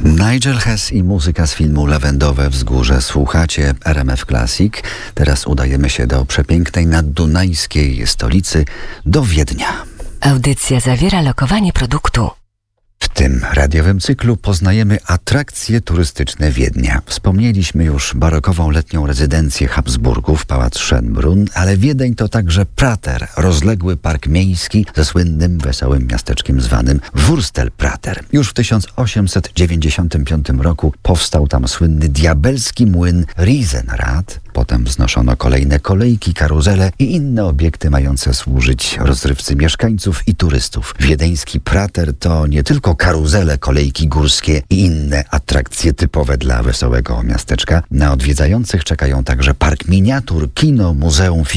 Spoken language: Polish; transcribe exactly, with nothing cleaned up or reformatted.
Nigel Hess i muzyka z filmu Lawendowe Wzgórze. Słuchacie R M F Classic. Teraz udajemy się do przepięknej naddunajskiej stolicy, do Wiednia. Audycja zawiera lokowanie produktu. W tym radiowym cyklu poznajemy atrakcje turystyczne Wiednia. Wspomnieliśmy już barokową letnią rezydencję Habsburgów, Pałac Schönbrunn, ale Wiedeń to także Prater, rozległy park miejski ze słynnym, wesołym miasteczkiem zwanym Wurstelprater. Już w tysiąc osiemset dziewięćdziesiątym piątym roku powstał tam słynny diabelski młyn Riesenrad. Potem wznoszono kolejne kolejki, karuzele i inne obiekty mające służyć rozrywce mieszkańców i turystów. Wiedeński Prater to nie tylko karuzele, kolejki górskie i inne atrakcje typowe dla wesołego miasteczka. Na odwiedzających czekają także park miniatur, kino, muzeum